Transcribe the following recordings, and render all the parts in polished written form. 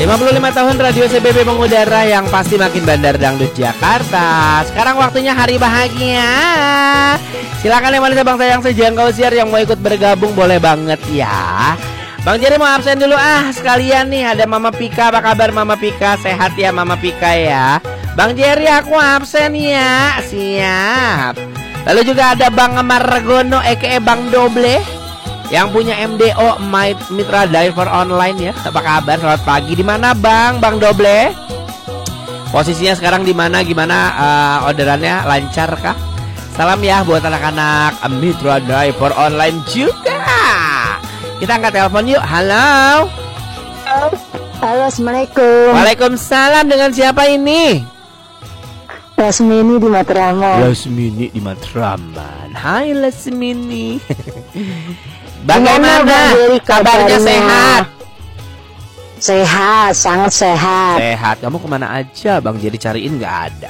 55 tahun Radio CBB mengudara yang pasti makin bandar dangdut Jakarta. Sekarang waktunya hari bahagia. Silakan yang manis bang sayang sejangkau siar yang mau ikut bergabung boleh banget ya. Bang Jerry mau absen dulu sekalian nih. Ada Mama Pika, apa kabar Mama Pika? Sehat ya Mama Pika ya. Bang Jerry aku absen ya. Siap. Lalu juga ada Bang Margono aka Bang Doble yang punya MDO Mitra Diver Online ya. Apa kabar? Selamat pagi. Di mana Bang Doble? Posisinya sekarang di mana? Gimana orderannya? Lancar kah? Salam ya buat anak-anak Mitra Diver Online juga. Kita angkat telepon yuk. Halo. Halo, Assalamualaikum. Waalaikumsalam. Dengan siapa ini? Lasmini di Matraman. Lasmini di Matraman. Hai Lasmini. Bagaimana kabarnya? Sehat? Sehat, sangat sehat. Sehat. Kamu kemana aja Bang Jerry cariin nggak ada?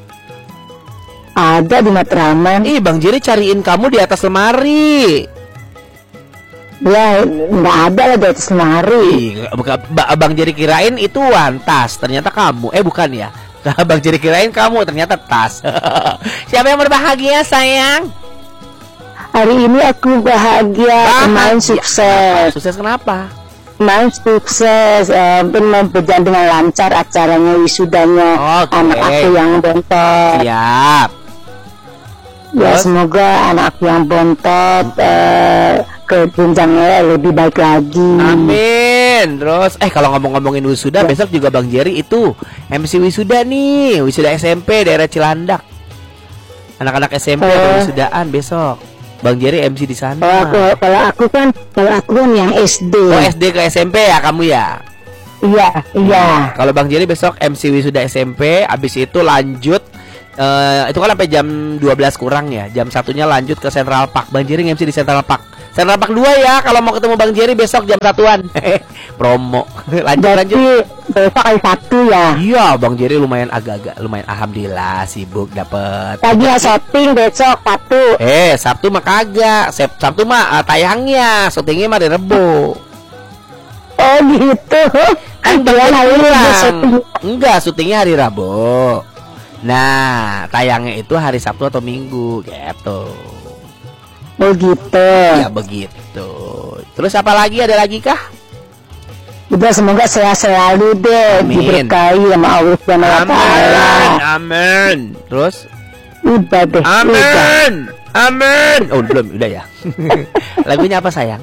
Ada di Matraman. Bang Jerry cariin kamu di atas lemari. Ya, nggak ada lah di atas lemari. Bang Jerry kirain itu tas, ternyata kamu. Bukan ya. Bang Jerry kirain kamu, ternyata tas. Siapa yang berbahagia sayang? Hari ini aku bahagia. Kemarin sukses. Sukses kenapa? Kemarin sukses, berjalan dengan lancar acaranya wisudanya anak aku yang bontot. Siap. Ya semoga anak aku yang bontot ke jenjangnya lebih baik lagi. Amin. Terus kalau ngomongin wisuda, besok juga Bang Jerry itu MC wisuda nih, wisuda SMP daerah Cilandak. Anak-anak SMP wisudaan besok. Bang Jerry MC di sana. Kalau aku kan yang SD. Oh, SD ke SMP ya kamu ya? Iya. Kalau Bang Jerry besok MC wisuda SMP, abis itu lanjut itu kan sampai jam 12 kurang ya. Jam 1-nya lanjut ke Central Park. Bang Jerry MC di Central Park. Central Park 2 ya. Kalau mau ketemu Bang Jerry besok jam 1-an. Promo. Lanjut. Besok hari Sabtu ya. Iya, Bang Jerry lumayan alhamdulillah sibuk dapet. Tadi syuting besok Sabtu. Sabtu mah kagak. Sabtu mah tayangnya, syutingnya mah di Rebo. Oh gitu. Kan enggak, syutingnya hari Rabu. Nah, tayangnya itu hari Sabtu atau Minggu gitu. Oh gitu. Ya begitu. Terus apa lagi? Ada lagi kah? Udah, semoga sehat selalu deh. Amin. Diberkahi sama Allah Subhanahu wa Ta'ala. Amin. Terus? Udah deh. Amin. Oh belum, udah ya. Lagunya apa sayang?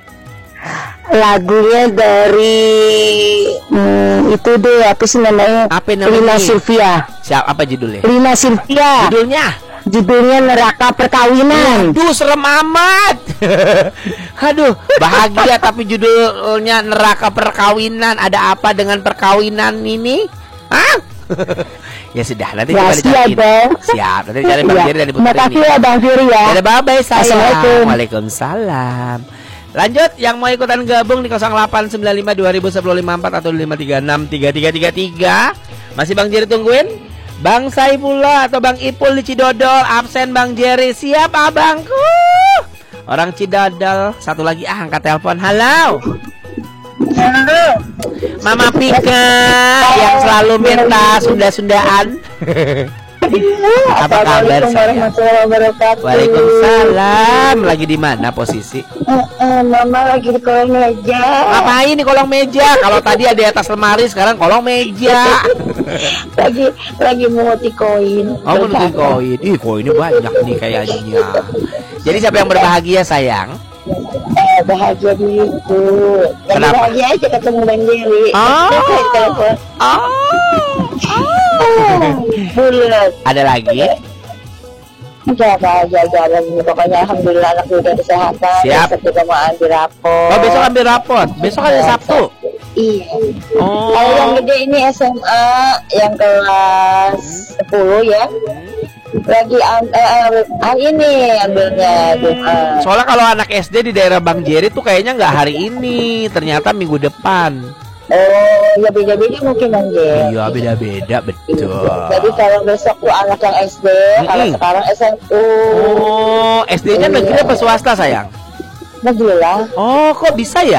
Lagunya dari itu deh, apa sih namanya? Lina Sylvia. Apa judulnya? Lina Sylvia. Judulnya Neraka Perkawinan. Aduh, serem amat. Aduh, bahagia tapi judulnya Neraka Perkawinan. Ada apa dengan perkawinan ini? Ya sudah, nanti coba dicariin. Siap, nanti cari Bang Jerry dan Ibu Trini. Terima kasih ya Bang Jerry ya. Ada bye-bye sayang. Assalamualaikum. Waalaikumsalam. Lanjut, yang mau ikutan gabung di 0895 2010 54 atau 536 3333. Masih Bang Jerry tungguin. Bang Saifullah atau Bang Ipul di Cidodol, absen Bang Jerry. Siap abangku. Orang Cidodol. Satu lagi angkat telepon. Halo. Mama Pika yang selalu minta sunda-sundaan. Apa kabar sayang? Waalaikumsalam. Lagi di mana posisi? Mama lagi di kolong meja. Ngapain di kolong meja? Kalau tadi ada di atas lemari, sekarang kolong meja. lagi menguti koin. Oh, menguti koin. Koinnya banyak nih kayaknya. Jadi siapa yang berbahagia sayang? Bahagia gitu. Kenapa? Bahagia aja ketemu Bang Jerry. Bulat. Ada lagi? Jaga pokoknya alhamdulillah anak udah kesehatan. Siap. Besok juga mau ambil rapot. Oh, besok ambil rapot. Besok ada Sabtu. Iya. Oh. Kalau yang gede ini SMA yang kelas 10 ya. Lagi ini ambilnya Soalnya kalau anak SD di daerah Bang Jerry tuh kayaknya nggak hari ini, ternyata minggu depan. Oh, ya beda-beda mungkin Bang Jerry. Iya, beda-beda betul. Jadi kalau besok tuh anak yang SD, kalau sekarang SMP. Oh, SD-nya negeri apa swasta sayang? Negeri lah. Oh, kok bisa ya?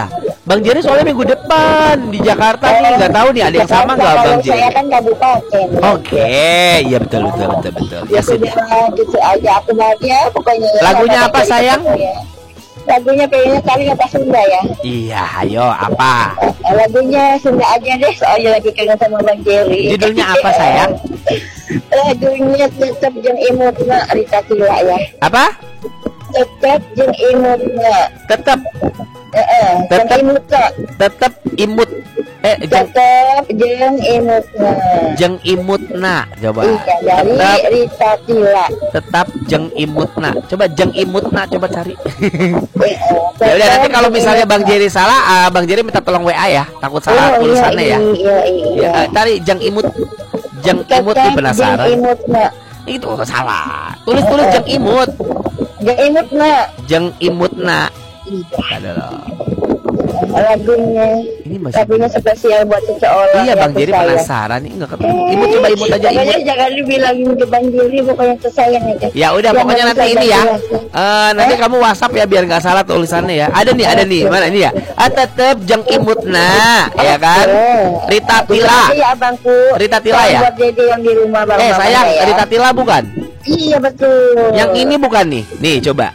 Bang Jerry soalnya minggu depan di Jakarta nih, nggak tahu nih ada yang sama nggak Bang Jerry? Saya kan kabupaten. Oke, iya betul. Ya sudah. Gitu aja aku bahagia pokoknya. Lagunya apa sayang? Lagunya kayaknya kali apa Sunda ya? Iya, ayo apa? Lagunya Sunda aja deh, soalnya lagi kangen sama Bang Jerry. Judulnya apa sayang? Lagunya Tetep Jeung Imutna Rita Tila ya. Apa? Tetep Jeung Imutna. Tetep Tetep Imutna. tetep imut. Tetep Jeung Imutna. Jeng imutna. Coba. Iya, dari Tetep, Rita Tila. tetap jeng imutna. Coba jeng imutna, coba cari. Ya udah, nanti kalau misalnya Bang Jerry salah, Bang Jerry minta tolong WA ya. Takut salah tulisannya ya. Iya. Cari jeng imut. Jeng imut nih penasaran. Jeung Imutna. Itu salah. Tulis jeng imut. Jeung Imutna. Jeng imutna. Aduh. Lagunya Ini masih. lagunya spesial buat seseorang. Iya Bang Jerry penasaran nih, enggak ketemu. Imut, coba imut aja imut. Pokoknya jangan dibilangin ke Bang Jerry, pokoknya tersayang aja. Ya udah, Jangan pokoknya nanti ini ya. Nanti kamu WhatsApp ya biar nggak salah tulisannya ya. Ada nih. Mana ini ya? Tetep jeng imutna, ya kan? Rita Tila. Iya abangku. Rita Tila ya? Buat Dede yang di rumah bang. Sayang, ya. Rita Tila bukan? Iya betul. Yang ini bukan nih. Nih, coba.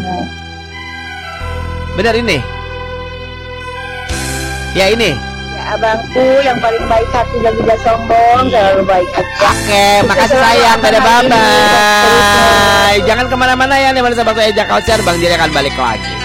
Benar ini. Ya ini. Ya abangku yang paling baik hati dan tidak sombong, selalu baik aja. Oke, makasih sayang. Dadah, bye-bye. Jangan kemana-mana ya nih, Manisa Bang Saya Jakausiar. Bang Jerry akan balik lagi.